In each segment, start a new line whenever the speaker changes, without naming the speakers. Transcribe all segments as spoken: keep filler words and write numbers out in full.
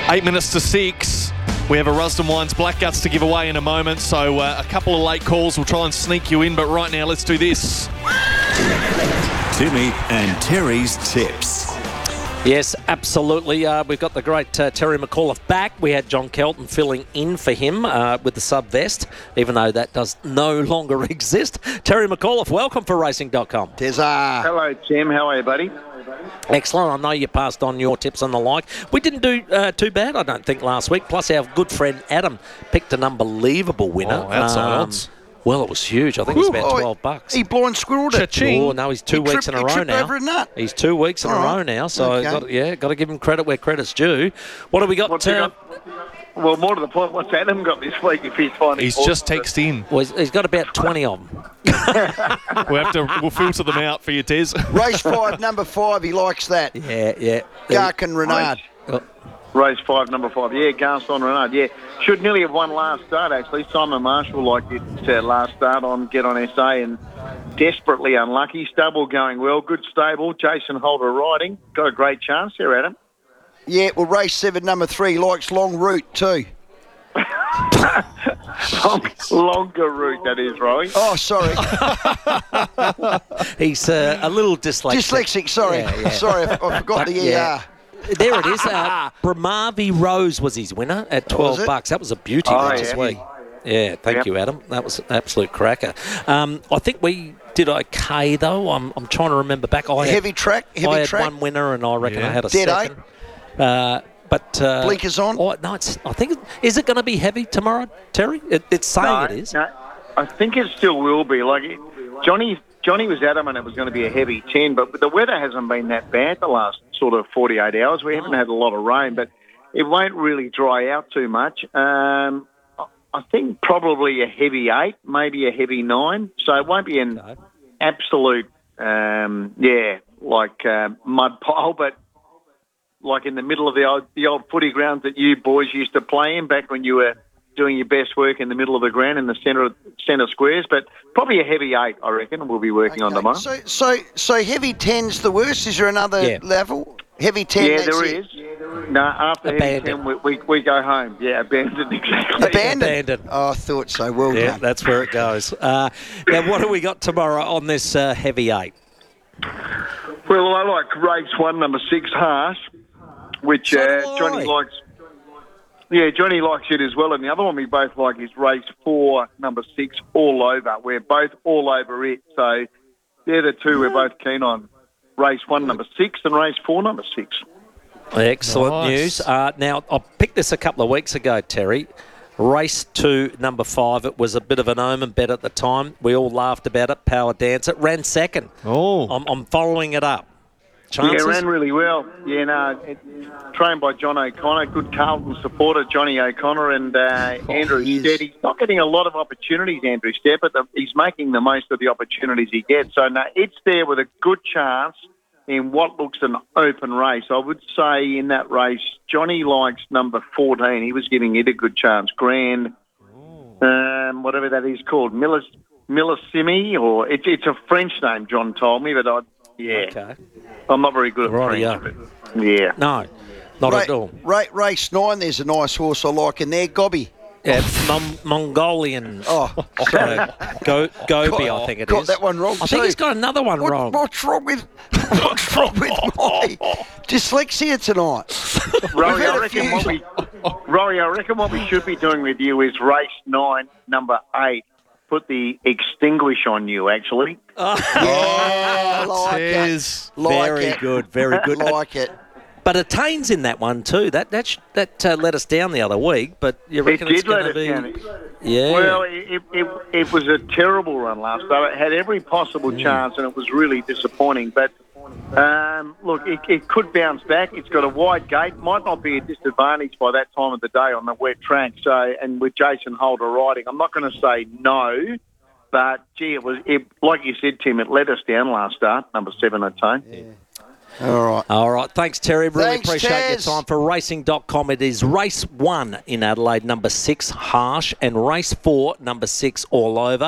Eight minutes to six. We have a Rusden Wines Black Guts to give away in a moment, so uh, a couple of late calls will try and sneak you in, but right now let's do this.
Timmy and Terry's tips.
Yes, absolutely. Uh, we've got the great uh, Terry McAuliffe back. We had John Kelton filling in for him uh, with the sub-vest, even though that does no longer exist. Terry McAuliffe, welcome for racing dot com.
Tezza.
Hello, Tim. How are you, buddy?
Excellent. I know you passed on your tips and the like. We didn't do uh, too bad, I don't think, last week. Plus, our good friend Adam picked an unbelievable winner.
Oh, outside
Um,
odds.
Well, it was huge. I think it was about twelve bucks.
He blind squirreled it.
Cha-ching.
Oh, no, he's two
He
weeks
tripped-
in a
he
row
tripped
now.
over a nut.
He's two weeks in
All
a
right.
row now, so
Okay.
got, yeah, got to give him credit where credit's due. What have we got?
What's he
Uh,
got? Well, more to the point, what's Adam got this week if he's finding
He's
fault
just
with it?
texted in.
well, he's- he's got about twenty of them.
We'll have to we'll filter them out for you, Tez.
Race five, number five, he likes that.
Yeah, yeah.
Garkin Renard.
Race five, number five. Yeah, Gaston Renard. Yeah, should nearly have won last start, actually. Simon Marshall liked it uh, last start on Get On S A and desperately unlucky. Stable going well. Good stable. Jason Holder riding. Got a great chance there, Adam.
Yeah, well, race seven, number three, he likes long route too.
Long, longer route, that is, Roy.
Oh, sorry.
He's uh, a little dyslexic.
Dyslexic, sorry.
Yeah, yeah.
Sorry, I, I forgot the E R.
Yeah. There it is. Uh, Bramavi Rose was his winner at twelve
Was it?
bucks. That was a beauty
Oh,
this
yeah.
week. Yeah, thank
Yep.
you, Adam. That was an absolute cracker. Um, I think we did okay though. I'm, I'm trying to remember back. I had,
Heavy track, heavy
I had
track.
one winner, and I reckon
Yeah.
I had a
Dead
second. Uh, but uh,
Blinkers on?
Oh, no, it's, I think. Is it going to be heavy tomorrow, Terry? It, it's saying
No,
it is.
no, I think it still will be. Like it, Johnny, Johnny was adamant it was going to be a heavy ten, but the weather hasn't been that bad the last sort of forty-eight hours. We haven't had a lot of rain, but it won't really dry out too much. Um, I think probably a heavy eight, maybe a heavy nine. So it won't be an
Okay.
absolute, um, yeah, like uh, mud pile, but like in the middle of the old, the old footy grounds that you boys used to play in back when you were doing your best work in the middle of the ground in the centre centre squares. But probably a heavy eight, I reckon, we'll be working on
Okay,
tomorrow.
So, so, so heavy ten's the worst. Is there another
Yeah.
level? Heavy ten.
yeah,
that's
there
it.
is. No, after heavy
Abandoned.
ten, we, we, we go home. Yeah, abandoned, exactly.
Abandoned.
Abandoned.
Oh, I thought so. Well
Yeah,
done.
that's where it goes. Uh, now, what do we got tomorrow on this uh, heavy eight?
Well, I like race one, number six, Harsh, which
So
uh,
do
Johnny
I.
likes. Yeah, Johnny likes it as well. And the other one we both like is race four, number six, All Over. We're both all over it. So they're the two we're both keen on. Race one, number six, and race four, number six.
Excellent
Nice.
news. Uh, now, I picked this a couple of weeks ago, Terry. Race two, number five. It was a bit of an omen bet at the time. We all laughed about it. Power Dance. It ran second.
Oh.
I'm, I'm following it up. Chances?
Yeah, ran really well. Yeah, no, it, trained by John O'Connor, good Carlton supporter, Johnny O'Connor, and uh, Andrew
he is.
Stead. He's not getting a lot of opportunities, Andrew Stead, but the, he's making the most of the opportunities he gets. So, no, it's there with a good chance in what looks an open race. I would say in that race, Johnny likes number fourteen. He was giving it a good chance. Grand, um, whatever that is called, Millis, Millissimi, or it, it's a French name, John told me, but I, yeah.
Okay.
I'm not very good at
Rightio.
French, but yeah.
No, not
Ra-
at all.
ra- race nine, there's a nice horse I like in there, Gobby.
Yeah, Mon- Mongolian.
Oh,
Uh, Go, Gobi, I think it is.
got that one wrong
I think
too.
he's got another one
what,
wrong.
what's wrong with what's wrong with my dyslexia tonight?
Rory,
had
I
a
reckon
few-
what we, Rory, I reckon what we should be doing with you is race nine, number eight. Put the extinguish on you, actually.
Yeah, I like it.
Tez.
Like
very
it.
good, very good.
Like it.
But Attain's in that one too. That that sh- that uh, let us down the other week. But you
It
reckon it's
did let
going to
us
be?
down.
Yeah.
Well, it, it, it was a terrible run last start. It had every possible chance, and it was really disappointing. But um, look, it, it could bounce back. It's got a wide gate. Might not be a disadvantage by that time of the day on the wet track. So, and with Jason Holder riding, I'm not going to say no. But gee, it was it, like you said, Tim. It let us down last start. Number seven, Atone. Yeah.
All right.
All right. Thanks, Terry. Really
Thanks,
appreciate
Tez.
your time. For racing dot com, it is race one in Adelaide, number six, Harsh, and race four, number six, All Over.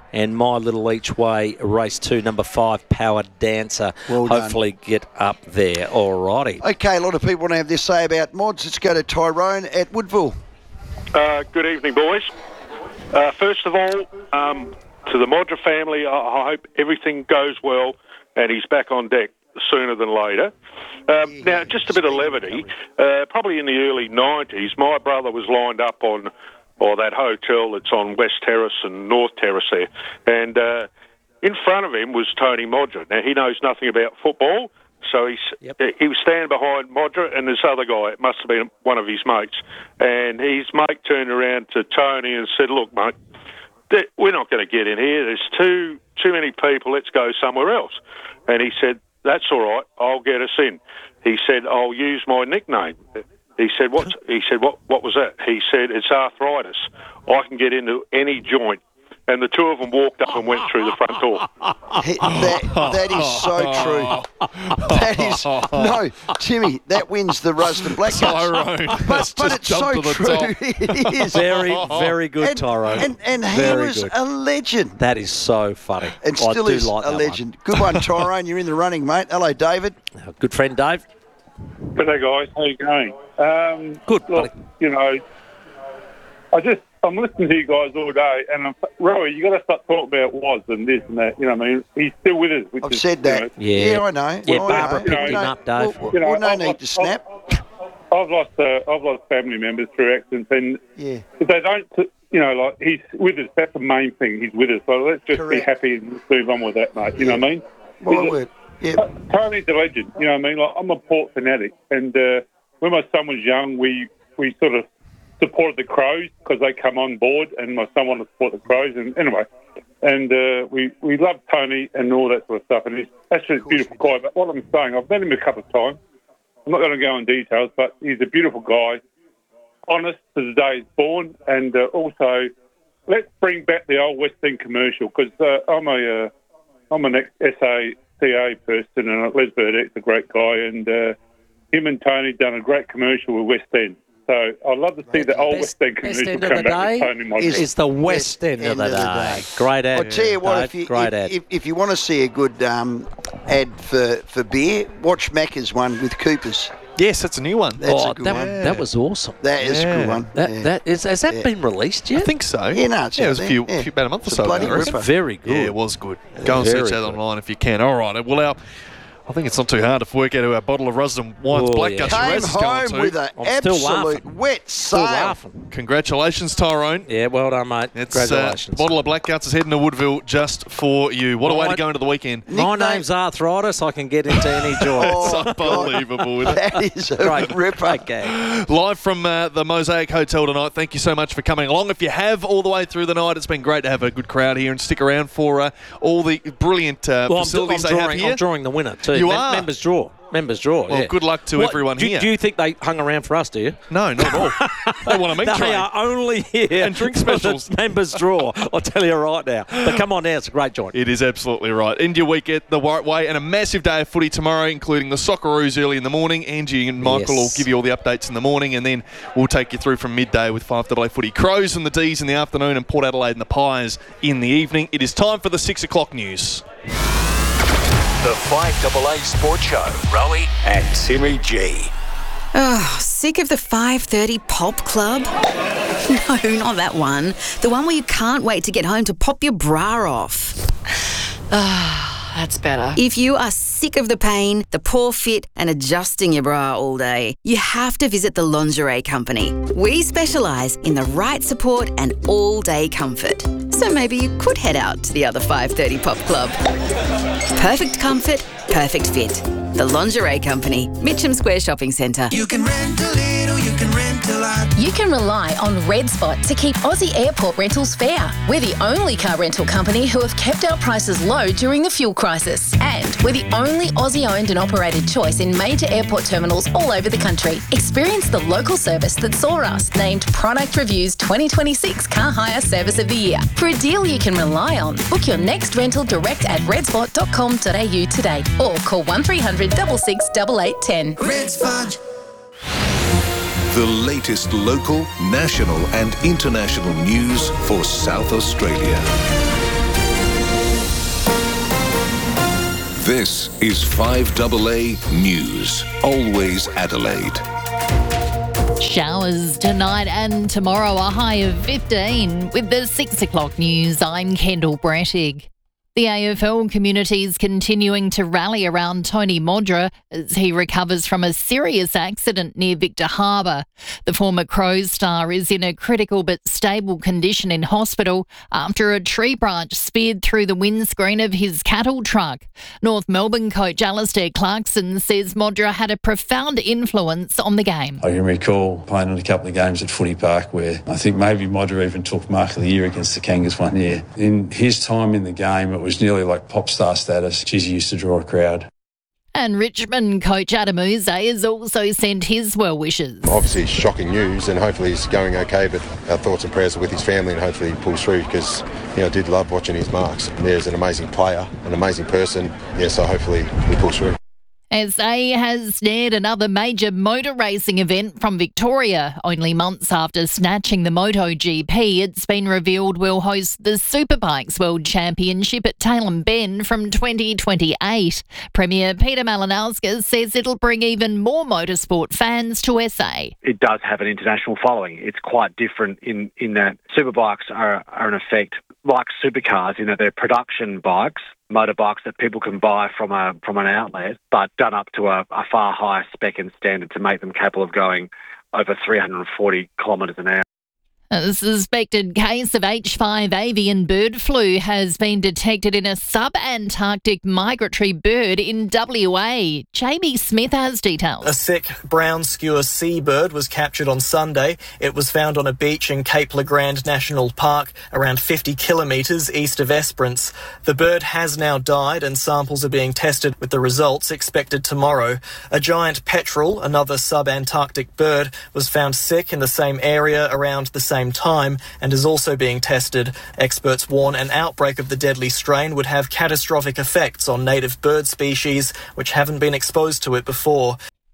and My Little Each Way, race two, number five, Power Dancer.
Well done.
Hopefully get up there. All righty.
Okay, a lot of people want to have this say about mods. Let's go to Tyrone at Woodville.
Uh, good evening, boys. Uh, first of all, um, to the Modra family, I, I hope everything goes well and he's back on deck sooner than later. Um, now, just a bit of levity. Uh, probably in the early nineties, my brother was lined up on or that hotel that's on West Terrace and North Terrace there, and uh, in front of him was Tony Modra. Now, he knows nothing about football, so he's,
Yep.
he was standing behind Modra and this other guy. It must have been one of his mates. And his mate turned around to Tony and said, look, mate, th- we're not going to get in here. There's too too many people. Let's go somewhere else. And he said, that's all right. I'll get us in. He said, I'll use my nickname. He said, what? He said, what? What was that? He said, it's arthritis. I can get into any joint. And the two of them walked up and went through the front door.
He- that, that is so true. That is no, Timmy. That wins the Rusden Black
Tyrone.
But,
That's
but
just
it's so
jumped to the
true.
top.
It is
Very, very good,
and,
Tyrone.
And, and he
Very
was
good.
a legend.
That is so funny.
And
I
still
do
is
like
a
that
legend. Good one, Tyrone. You're in the running, mate. Hello, David.
one. Our good friend Dave.
G'day, guys. How you going? Um,
Good,
Look,
buddy.
you know, I just, I'm listening to you guys all day, and I'm, Rowie, you got to start talking about was and this and that. You know, what I mean, he's still with us. Which
I've
is,
said
you
that.
know,
Yeah.
I know.
Yeah,
I
Barbara
know.
picked
him
No,
up, Dave.
Well,
You know,
well, no
I've
need
lost-
to snap.
I've lost, uh, I've lost family members through accidents, and
Yeah.
if they don't, you know, like he's with us. That's the main thing. He's with us. So let's just
Correct.
be happy and move on with that, mate. You know what I mean?
My
He's a-
word. Yeah.
Tony's a legend. You know what I mean? Like, I'm a Port fanatic, and uh, when my son was young, we we sort of supported the Crows because they come on board, and my son wanted to support the Crows. And anyway, and uh, we we love Tony and all that sort of stuff. And he's actually a beautiful guy. But what I'm saying, I've met him a couple of times. I'm not going to go in details, but he's a beautiful guy, honest to the day he's born, and uh, also let's bring back the old West End commercial because uh, I'm a uh, I'm an ex-S A C A person, and Les Burdett's a great guy, and uh, him and Tony done a great commercial with West End. So I'd love to see the old
Best-
West End
best
commercial
end of
come
the
back with
day
Tony Modra.
is-
It's the West End, of the day. Great ad.
I'll tell you what,
Dave.
if you,
Great
if,
ad.
if, if you want to see a good um, ad for, for beer, watch Macca's one with Coopers.
Yes, that's a new one.
That's
oh,
a good
that,
one.
that was awesome.
That is a
Yeah.
good one.
That
yeah.
that is has that
Yeah.
been released yet?
I think so.
Yeah, no, it's
yeah, it
out
was a
there.
few,
Yeah.
few about a month or
It's a
so
bloody
ago. I reckon.
ripper.
Very good.
Yeah, it was good. Go and
Very
search that
good.
online if you can. All right. Well, our, I think it's not too hard to work out who our bottle of Rusden Wines
Oh,
Black
yeah.
Guts
Came
Shiraz is going
home
to.
with an
I'm still
absolute
laughing.
wet
Still
sail.
laughing.
Congratulations, Tyrone.
Yeah, well done, mate.
It's uh,
Congratulations.
bottle of Black Guts is heading to Woodville just for you. What a way to
Right.
go into the weekend.
My
Nickname-
name's Arthritis. I can get into any joint.
Oh,
It's unbelievable. isn't it?
That is a
Great
ripper.
Okay.
Live from uh, the Mosaic Hotel tonight. Thank you so much for coming along. If you have all the way through the night, it's been great to have a good crowd here and stick around for uh, all the brilliant uh,
Well, I'm, I'm,
facilities they have
drawing,
here.
I'm drawing the winner too.
You
Mem-
are?
Members draw. Members draw.
Well,
yeah.
good luck to
What-
everyone
do,
here.
Do you think they hung around for us? Do you?
No, not at all. They want to meet
They
Trey.
are only here
And drink
for the
specials.
members draw. I'll tell you right now. But come on now, it's a great joint.
It is absolutely right. End your week at the right way, and a massive day of footy tomorrow, including the Socceroos early in the morning. Angie and Michael
Yes.
will give you all the updates in the morning, and then we'll take you through from midday with five A A footy. Crows and the D's in the afternoon, and Port Adelaide and the Pies in the evening. It is time for the six o'clock news.
The five A A Sports Show. Rowie and Timmy G.
Oh, sick of the five thirty pop club? No, not that one. The one where you can't wait to get home to pop your bra off.
Ah, that's better.
If you are sick of the pain, the poor fit, and adjusting your bra all day, you have to visit the Lingerie Company. We specialise in the right support and all-day comfort. So maybe you could head out to the other five thirty pop club. Perfect comfort, perfect fit. The Lingerie Company, Mitcham Square Shopping Centre.
You can rent a little, you can rent a lot.
You can rely on Red Spot to keep Aussie airport rentals fair. We're the only car rental company who have kept our prices low during the fuel crisis. And we're the only Aussie-owned and operated choice in major airport terminals all over the country. Experience the local service that saw us named Product Review's twenty twenty-six Car Hire Service of the Year. For a deal you can rely on, book your next rental direct at redspot dot com dot a u today or call one three hundred six six eight eight one zero.
Red Spot.
The latest local, national and international news for South Australia.
This is five A A News. Always Adelaide.
Showers tonight and tomorrow, a high of fifteen. With the six o'clock news, I'm Kendall Brettig. The A F L community is continuing to rally around Tony Modra as he recovers from a serious accident near Victor Harbour. The former Crows star is in a critical but stable condition in hospital after a tree branch speared through the windscreen of his cattle truck. North Melbourne coach Alistair Clarkson says Modra had a profound influence on the game.
I can recall playing on a couple of games at Footy Park where I think maybe Modra even took Mark of the Year against the Kangas one year. In his time in the game, it was was nearly like pop star status. Geez, he used to draw a crowd.
And Richmond coach Adam Uze has also sent his well wishes.
Obviously shocking news, and hopefully he's going okay, but our thoughts and prayers are with his family, and hopefully he pulls through, because you know, I did love watching his marks. There's an amazing player, an amazing person, yeah, so hopefully he pulls through.
S A has snared another major motor racing event from Victoria. Only months after snatching the MotoGP, it's been revealed we'll host the Superbikes World Championship at Tailem Bend from twenty twenty-eight. Premier Peter Malinowskis says it'll bring even more motorsport fans to S A.
It does have an international following. It's quite different in, in that Superbikes are, are in effect like supercars in that they're production bikes, motorbikes that people can buy from a from an outlet, but done up to a, a far higher spec and standard to make them capable of going over three hundred forty kilometres an hour.
A suspected case of H five avian bird flu has been detected in a sub-Antarctic migratory bird in W A. Jamie Smith has details.
A sick brown skewer seabird was captured on Sunday. It was found on a beach in Cape Le Grand National Park, around fifty kilometres east of Esperance. The bird has now died and samples are being tested, with the results expected tomorrow. A giant petrel, another sub-Antarctic bird, was found sick in the same area around the same time and is also being tested. Experts warn an outbreak of the deadly strain would have catastrophic effects on native bird species which haven't been exposed to it before.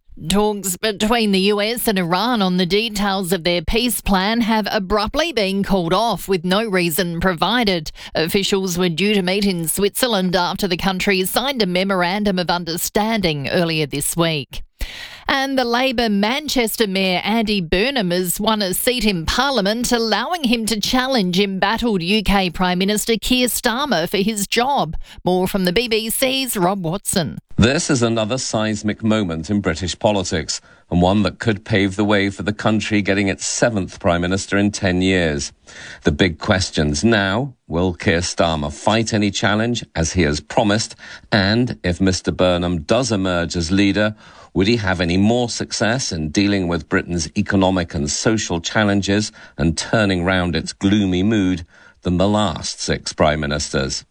Talks between the U S and Iran on the details of their peace plan have abruptly been called off with no reason provided. Officials were due to meet in Switzerland after the countries signed a memorandum of understanding earlier this week. And the Labor Manchester Mayor Andy Burnham has won a seat in Parliament, allowing him to challenge embattled U K Prime Minister Keir Starmer for his job. More from the B B C's Rob Watson.
This is another seismic moment in British politics, and one that could pave the way for the country getting its seventh Prime Minister in ten years. The big questions now: will Keir Starmer fight any challenge, as he has promised? And if Mister Burnham does emerge as leader, would he have any more success in dealing with Britain's economic and social challenges and turning round its gloomy mood than the last six Prime Ministers?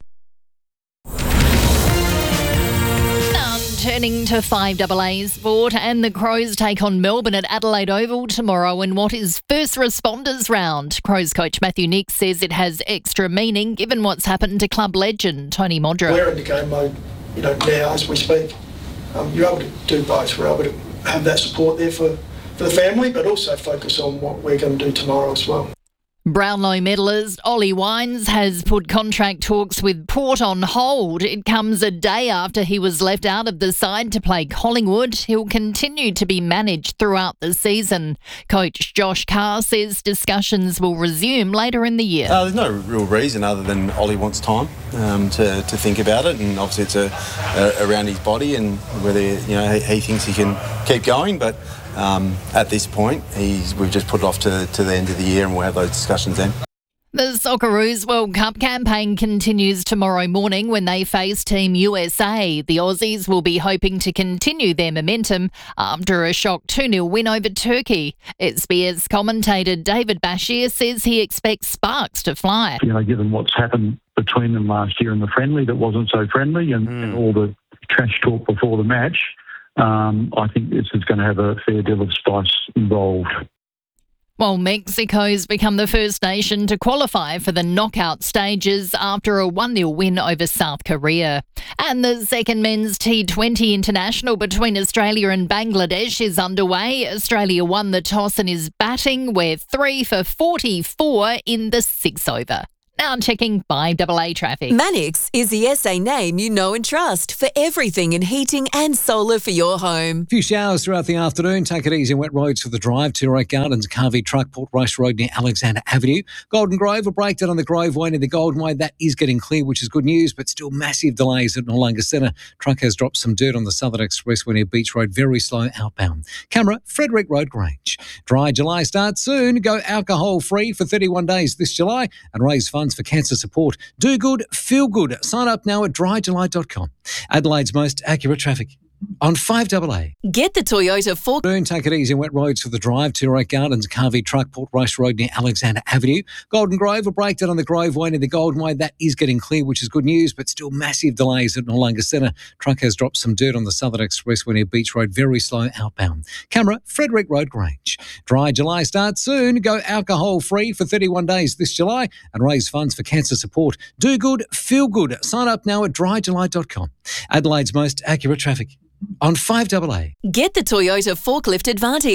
Turning to five A A Sport, and the Crows take on Melbourne at Adelaide Oval tomorrow in what is first responders round. Crows coach Matthew Nicks says it has extra meaning given what's happened to club legend Tony Modra.
We're in the game mode, you know, now as we speak. Um, you're able to do both. We're able to have that support there for, for the family, but also focus on what we're going to do tomorrow as well.
Brownlow medallist Ollie Wines has put contract talks with Port on hold. It comes a day after he was left out of the side to play Collingwood. He'll continue to be managed throughout the season. Coach Josh Carr says discussions will resume later in the year.
Uh, there's no real reason other than Ollie wants time um, to, to think about it, and obviously it's a, a, around his body and whether you know he, he thinks he can keep going, but Um, at this point, he's, we've just put it off to, to the end of the year, and we'll have those discussions then.
The Socceroos World Cup campaign continues tomorrow morning when they face Team U S A. The Aussies will be hoping to continue their momentum after a shock two nil win over Turkey. S B S commentator David Bashir says he expects sparks to fly.
You know, given what's happened between them last year in the friendly that wasn't so friendly, and, mm. and all the trash talk before the match, Um, I think this is going to have a fair deal of spice involved.
Well, Mexico's become the first nation to qualify for the knockout stages after a one nil win over South Korea. And the second men's T twenty international between Australia and Bangladesh is underway. Australia won the toss and is batting. We're three for forty-four in the six over. Now checking five A A traffic.
Manix is the S A name you know and trust for everything in heating and solar for your home.
A few showers throughout the afternoon. Take it easy on wet roads for the drive. Tirek Gardens, Carvey Truck, Port Rush Road near Alexander Avenue. Golden Grove, a breakdown on the Grove Way near the Golden Way. That is getting clear, which is good news, but still massive delays at Noarlunga Centre. Truck has dropped some dirt on the Southern Expressway near Beach Road. Very slow outbound. Camera, Frederick Road, Grange. Dry July starts soon. Go alcohol-free for thirty-one days this July and raise funds for cancer support. Do good, feel good. Sign up now at dry july dot com. Adelaide's most accurate traffic on five A A.
Get the Toyota four...
Take it easy on wet roads for the drive. Tirek Gardens, Carvey Truck, Port Rush Road near Alexander Avenue. Golden Grove, a breakdown on the Grove Way near the Golden Way. That is getting clear, which is good news, but still massive delays at Noarlunga Centre. Truck has dropped some dirt on the Southern Expressway near Beach Road. Very slow outbound. Camera, Frederick Road, Grange. Dry July starts soon. Go alcohol-free for thirty-one days this July and raise funds for cancer support. Do good, feel good. Sign up now at dry july dot com. Adelaide's most accurate traffic on five A A.
Get the Toyota Forklift Advantage.